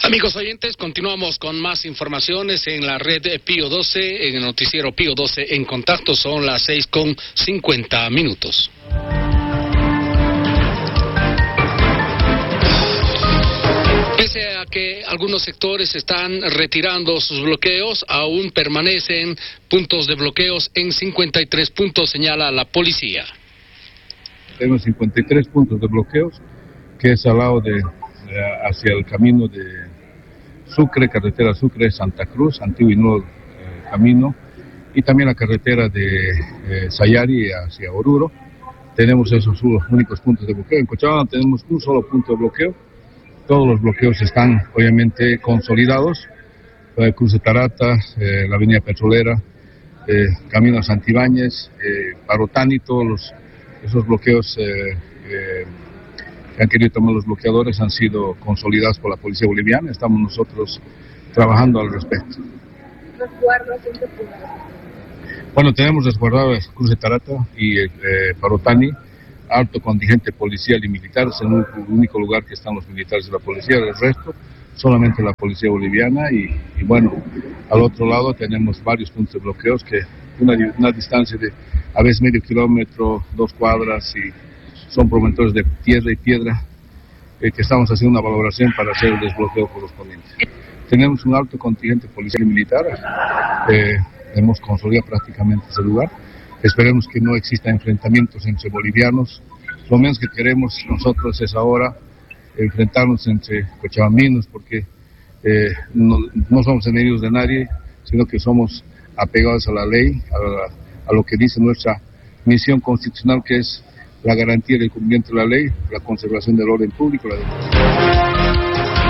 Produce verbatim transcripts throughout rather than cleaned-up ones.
Amigos oyentes, continuamos con más informaciones en la red Pío doce, en el noticiero Pío doce en contacto. Son las seis con cincuenta minutos. Pese a que algunos sectores están retirando sus bloqueos, aún permanecen puntos de bloqueos en cincuenta y tres puntos, señala la policía. Tenemos cincuenta y tres puntos de bloqueos, que es al lado de, de hacia el camino de Sucre, carretera Sucre, Santa Cruz, antiguo y nuevo eh, camino, y también la carretera de eh, Sayari hacia Oruro. Tenemos esos son los únicos puntos de bloqueo. En Cochabamba tenemos un solo punto de bloqueo. Todos los bloqueos están obviamente consolidados. Eh, Cruz de Tarata, eh, la avenida Petrolera, eh, camino a Santibáñez, eh, Parotani, todos los, esos bloqueos eh, eh, que han querido tomar los bloqueadores han sido consolidados por la policía boliviana. Estamos nosotros trabajando al respecto. Bueno, tenemos resguardados Cruz de Tarata y eh, Parotani, alto contingente policial y militar. Es el único lugar que están los militares de la policía. El resto, solamente la policía boliviana. Y, y bueno, al otro lado tenemos varios puntos de bloqueos que una, una distancia de a veces medio kilómetro, dos cuadras, y son promontorios de tierra y piedra eh, que estamos haciendo una valoración para hacer el desbloqueo correspondiente. Tenemos un alto contingente policial y militar, eh, hemos consolidado prácticamente ese lugar. Esperemos que no exista enfrentamientos entre bolivianos. Lo menos que queremos nosotros es ahora enfrentarnos entre cochabambinos, porque eh, no, no somos enemigos de nadie, sino que somos apegados a la ley, a, la, a lo que dice nuestra misión constitucional, que es la garantía del cumplimiento de la ley, la conservación del orden público, la democracia.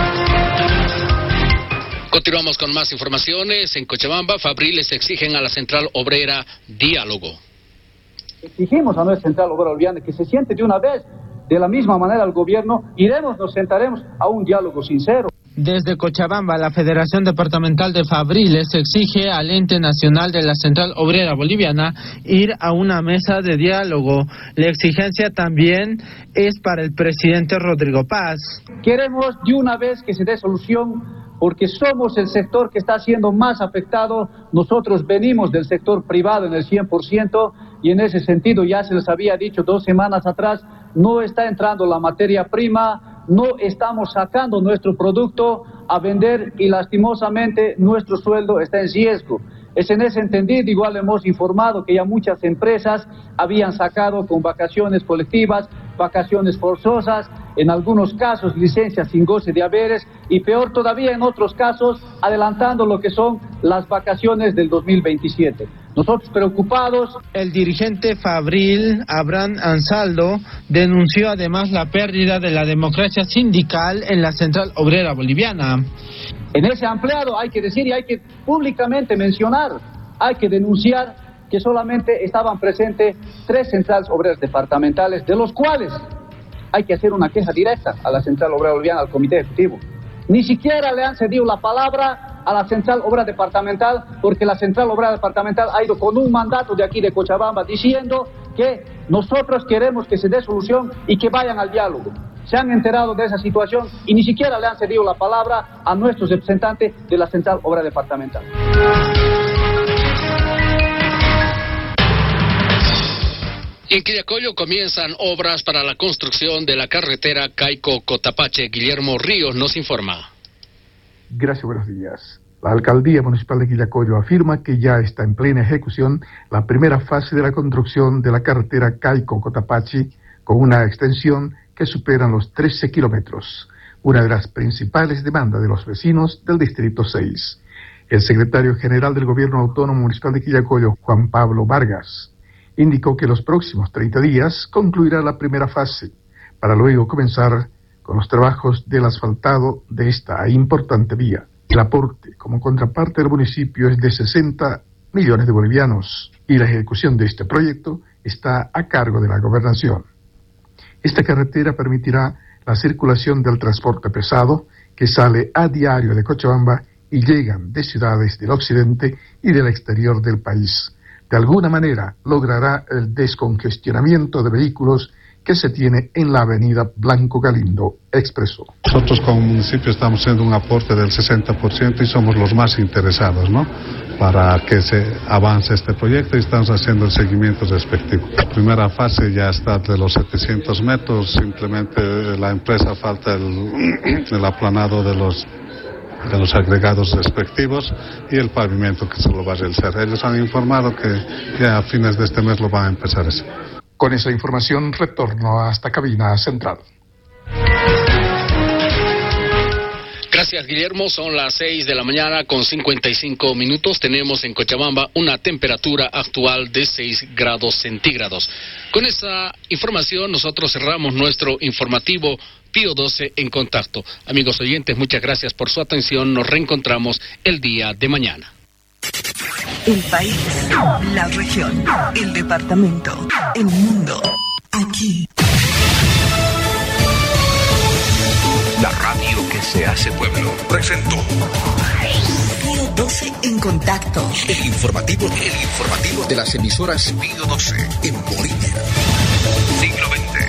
Continuamos con más informaciones. En Cochabamba, Fabriles exigen a la Central Obrera diálogo. Exigimos a nuestra Central Obrera Boliviana que se siente de una vez, de la misma manera al gobierno, iremos, nos sentaremos a un diálogo sincero. Desde Cochabamba, la Federación Departamental de Fabriles exige al ente nacional de la Central Obrera Boliviana ir a una mesa de diálogo. La exigencia también es para el presidente Rodrigo Paz. Queremos de una vez que se dé solución, porque somos el sector que está siendo más afectado. Nosotros venimos del sector privado en el cien por ciento, y en ese sentido ya se les había dicho dos semanas atrás, no está entrando la materia prima, no estamos sacando nuestro producto a vender y lastimosamente nuestro sueldo está en riesgo. Es en ese entendido, igual hemos informado que ya muchas empresas habían sacado con vacaciones colectivas, vacaciones forzosas, en algunos casos licencias sin goce de haberes, y peor todavía en otros casos adelantando lo que son las vacaciones del dos mil veintisiete. Nosotros preocupados. El dirigente fabril, Abraham Ansaldo, denunció además la pérdida de la democracia sindical en la Central Obrera Boliviana. En ese ampliado hay que decir y hay que públicamente mencionar, hay que denunciar que solamente estaban presentes tres centrales obreras departamentales, de los cuales hay que hacer una queja directa a la Central Obrera Boliviana, al Comité Ejecutivo. Ni siquiera le han cedido la palabra a la Central Obrera Departamental, porque la Central Obrera Departamental ha ido con un mandato de aquí de Cochabamba diciendo que nosotros queremos que se dé solución y que vayan al diálogo. Se han enterado de esa situación y ni siquiera le han cedido la palabra a nuestros representantes de la Central Obrera Departamental. En Quillacollo comienzan obras para la construcción de la carretera Caico-Cotapache. Guillermo Ríos nos informa. Gracias, buenos días. La Alcaldía Municipal de Quillacollo afirma que ya está en plena ejecución la primera fase de la construcción de la carretera Caico-Cotapache, con una extensión que supera los trece kilómetros, una de las principales demandas de los vecinos del Distrito seis. El secretario general del Gobierno Autónomo Municipal de Quillacollo, Juan Pablo Vargas, indicó que los próximos treinta días concluirá la primera fase, para luego comenzar con los trabajos del asfaltado de esta importante vía. El aporte como contraparte del municipio es de sesenta millones de bolivianos y la ejecución de este proyecto está a cargo de la gobernación. Esta carretera permitirá la circulación del transporte pesado que sale a diario de Cochabamba y llegan de ciudades del occidente y del exterior del país. De alguna manera logrará el descongestionamiento de vehículos que se tiene en la avenida Blanco Galindo, expresó. Nosotros como municipio estamos haciendo un aporte del sesenta por ciento y somos los más interesados, ¿no?, para que se avance este proyecto, y estamos haciendo el seguimiento respectivo. La primera fase ya está de los setecientos metros, simplemente la empresa falta el, el aplanado de los de los agregados respectivos y el pavimento que se lo va a realizar. Ellos han informado que ya a fines de este mes lo van a empezar eso. Con esa información retorno hasta cabina central. Gracias, Guillermo. Son las seis de la mañana con cincuenta y cinco minutos. Tenemos en Cochabamba una temperatura actual de seis grados centígrados. Con esta información nosotros cerramos nuestro informativo Pío doce en contacto. Amigos oyentes, muchas gracias por su atención. Nos reencontramos el día de mañana. El país, la región, el departamento, el mundo, aquí. La radio que se hace pueblo presentó Pío doce en contacto. El informativo, el informativo de las emisoras Pío doce en Bolivia.